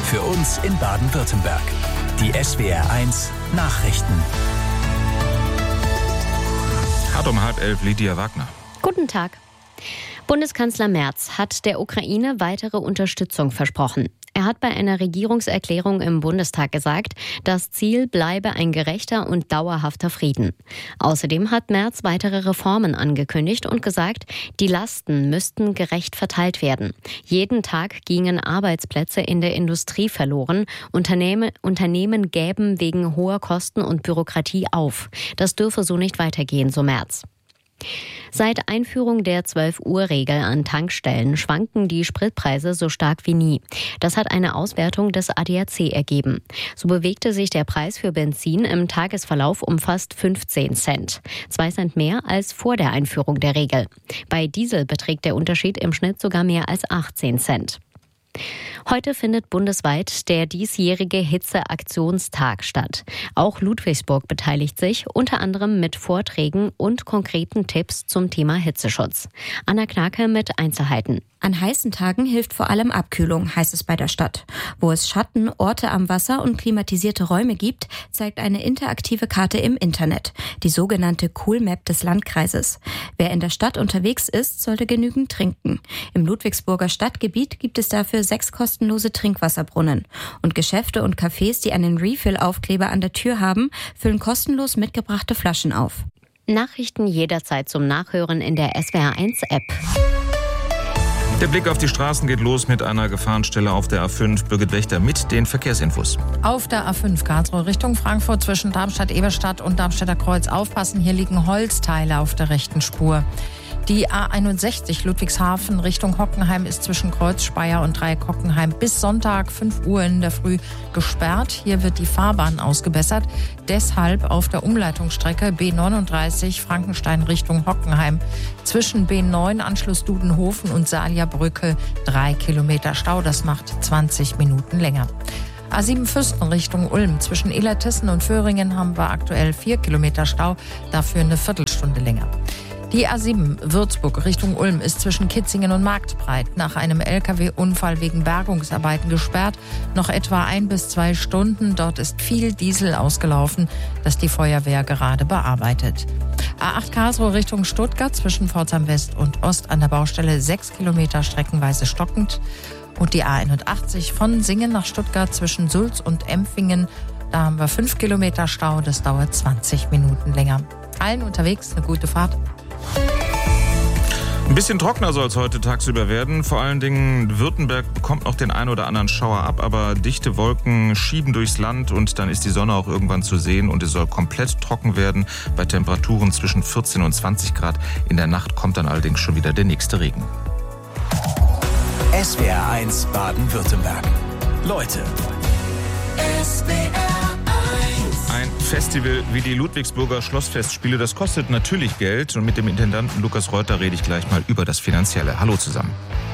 Für uns in Baden-Württemberg. Die SWR1 Nachrichten. Hat um 10:30 Lydia Wagner. Guten Tag. Bundeskanzler Merz hat der Ukraine weitere Unterstützung versprochen. Er hat bei einer Regierungserklärung im Bundestag gesagt, das Ziel bleibe ein gerechter und dauerhafter Frieden. Außerdem hat Merz weitere Reformen angekündigt und gesagt, die Lasten müssten gerecht verteilt werden. Jeden Tag gingen Arbeitsplätze in der Industrie verloren. Unternehmen gäben wegen hoher Kosten und Bürokratie auf. Das dürfe so nicht weitergehen, so Merz. Seit Einführung der 12-Uhr-Regel an Tankstellen schwanken die Spritpreise so stark wie nie. Das hat eine Auswertung des ADAC ergeben. So bewegte sich der Preis für Benzin im Tagesverlauf um fast 15 Cent. 2 Cent mehr als vor der Einführung der Regel. Bei Diesel beträgt der Unterschied im Schnitt sogar mehr als 18 Cent. Heute findet bundesweit der diesjährige Hitzeaktionstag statt. Auch Ludwigsburg beteiligt sich, unter anderem mit Vorträgen und konkreten Tipps zum Thema Hitzeschutz. Anna Knake mit Einzelheiten. An heißen Tagen hilft vor allem Abkühlung, heißt es bei der Stadt. Wo es Schatten, Orte am Wasser und klimatisierte Räume gibt, zeigt eine interaktive Karte im Internet, die sogenannte Cool Map des Landkreises. Wer in der Stadt unterwegs ist, sollte genügend trinken. Im Ludwigsburger Stadtgebiet gibt es dafür 6 kostenlose Trinkwasserbrunnen. Und Geschäfte und Cafés, die einen Refill-Aufkleber an der Tür haben, füllen kostenlos mitgebrachte Flaschen auf. Nachrichten jederzeit zum Nachhören in der SWR1-App. Der Blick auf die Straßen geht los mit einer Gefahrenstelle auf der A5. Birgit Wächter mit den Verkehrsinfos. Auf der A5 Karlsruhe Richtung Frankfurt zwischen Darmstadt-Eberstadt und Darmstädter Kreuz aufpassen. Hier liegen Holzteile auf der rechten Spur. Die A61 Ludwigshafen Richtung Hockenheim ist zwischen Kreuz Speyer und Dreieck-Hockenheim bis Sonntag 5 Uhr in der Früh gesperrt. Hier wird die Fahrbahn ausgebessert. Deshalb auf der Umleitungsstrecke B39 Frankenstein Richtung Hockenheim zwischen B9 Anschluss Dudenhofen und Salierbrücke 3 Kilometer Stau. Das macht 20 Minuten länger. A7 Fürsten Richtung Ulm. Zwischen Illertissen und Föhringen haben wir aktuell 4 Kilometer Stau, dafür eine Viertelstunde länger. Die A7 Würzburg Richtung Ulm ist zwischen Kitzingen und Marktbreit nach einem Lkw-Unfall wegen Bergungsarbeiten gesperrt. Noch etwa 1 bis 2 Stunden. Dort ist viel Diesel ausgelaufen, das die Feuerwehr gerade bearbeitet. A8 Karlsruhe Richtung Stuttgart zwischen Pforzheim West und Ost an der Baustelle 6 Kilometer streckenweise stockend. Und die A81 von Singen nach Stuttgart zwischen Sulz und Empfingen. Da haben wir 5 Kilometer Stau. Das dauert 20 Minuten länger. Allen unterwegs eine gute Fahrt. Ein bisschen trockener soll es heute tagsüber werden. Vor allen Dingen Württemberg bekommt noch den einen oder anderen Schauer ab, aber dichte Wolken schieben durchs Land und dann ist die Sonne auch irgendwann zu sehen und es soll komplett trocken werden bei Temperaturen zwischen 14 und 20 Grad. In der Nacht kommt dann allerdings schon wieder der nächste Regen. SWR1 Baden-Württemberg. Leute. Ein Festival wie die Ludwigsburger Schlossfestspiele, das kostet natürlich Geld. Und mit dem Intendanten Lukas Reuter rede ich gleich mal über das Finanzielle. Hallo zusammen.